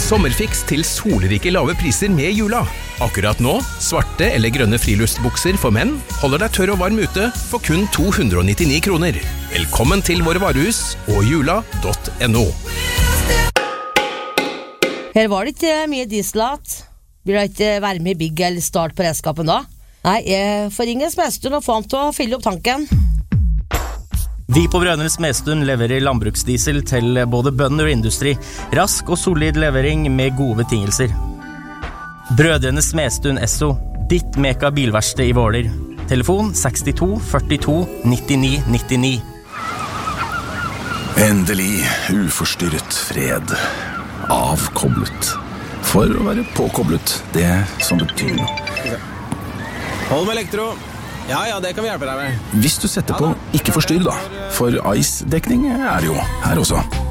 Sommerfiks til solrike lave priser med Jula. Akkurat nå, svarte eller grønne friluftsbukser for menn holder deg tørr og varm ute for kun 299 kroner. Velkommen til våre varehus og jula.no. Her var det ikke mye dieselat. Vil du ikke være med i Big eller start på redskapen da? Nei, jeg får ringe Smedstuen og få ham til å fylle opp tanken. Vi på Brødrenes Smedstuen leverer landbruksdiesel til både bønder og industri. Rask og solid levering med gode betingelser. Brødrenes Smedstuen Esso, ditt meka bilverksted i Våler. Telefon 62 42 99 99. Endelig uforstyrret fred. Avkoblet. For å være påkoblet, det som betyr noe. Hold med elektro. Ja, det kan vi hjelpe deg med. Hvis du setter på ikke forstyrr da, for ICE-dekning er det jo her også.